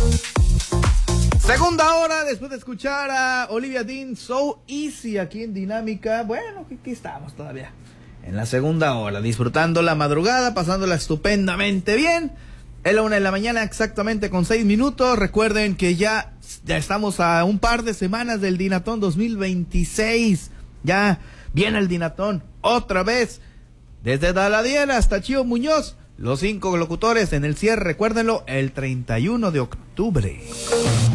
Segunda hora, después de escuchar a Olivia Dean, So Easy, aquí en Dinámica. Bueno, aquí estamos todavía en la segunda hora, disfrutando la madrugada, pasándola estupendamente bien. Es la 1:00 a.m. exactamente con 6 minutos. Recuerden que ya estamos a un par de semanas del Dinatón 2026. Ya viene el Dinatón otra vez. Desde Daladiera hasta Chío Muñoz. Los 5 locutores en el cierre, recuérdenlo, el 31 de octubre.